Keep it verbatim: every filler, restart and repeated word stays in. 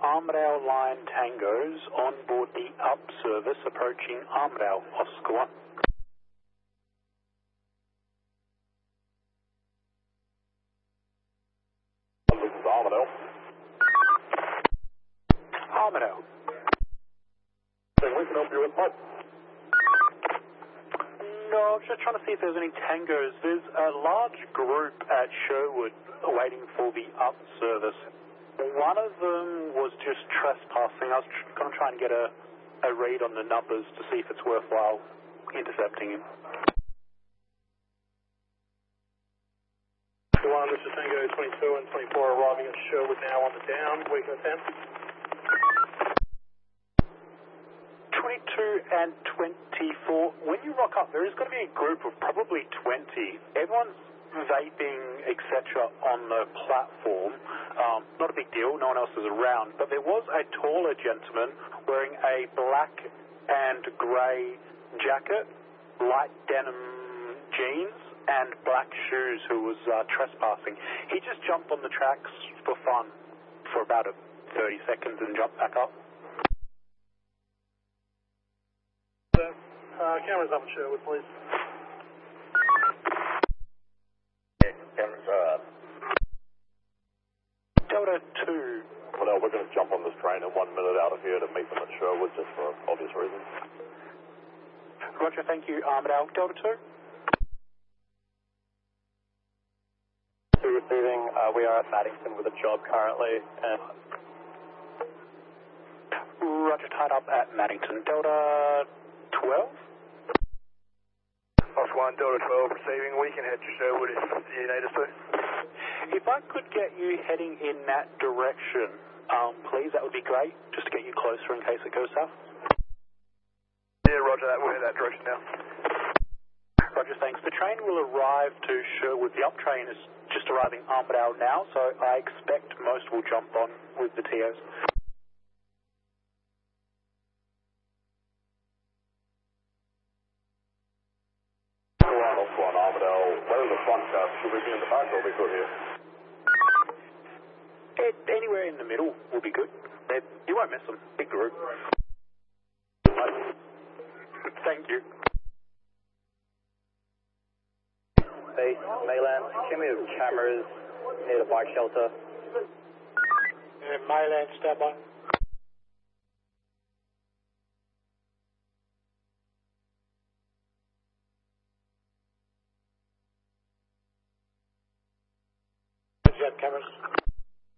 Armadale Line Tangos on board the up service approaching Armadale, Oscar one. This is Armadale. Armadale. Then we can help you with what? No, I'm just trying to see if there's any tangos. There's a large group at Sherwood waiting for the up service. One of them was just trespassing. I was going to try and get a, a read on the numbers to see if it's worthwhile intercepting him. One, this is Tango twenty-two and twenty-four arriving at Sherwood now on the down. We can attend. twenty-two and twenty-four, when you rock up, there is going to be a group of probably twenty. Everyone's vaping, et cetera on the platform. Um, not a big deal, no one else is around, but there was a taller gentleman wearing a black and grey jacket, light denim jeans, and black shoes who was uh, trespassing. He just jumped on the tracks for fun for about a thirty seconds and jumped back up. Uh, cameras up at Sherwood, please. Yeah, cameras are up. Delta two. Well, no, we're going to jump on this train in one minute out of here to meet them at Sherwood, just for obvious reasons. Roger, thank you. Armadale, Delta two. Two receiving, uh, we are at Maddington with a job currently, and Roger, tied up at Maddington. Delta twelve. Oscar one, Delta twelve, receiving. We can head to Sherwood if you need us to. If I could get you heading in that direction, um, please, that would be great, just to get you closer in case it goes south. Yeah, roger that. We'll head that direction now. Roger, thanks. The train will arrive to Sherwood. The up train is just arriving Armadale now, so I expect most will jump on with the T Os. Oscar one, Armadale. Where's the front car? Should we be in the back or we good here? It, anywhere in the middle will be good. They're, you won't miss them. Big group. Thank you. base, Mayland, can we have cameras near the bike shelter? Uh, Mayland, stand by. Do you have cameras?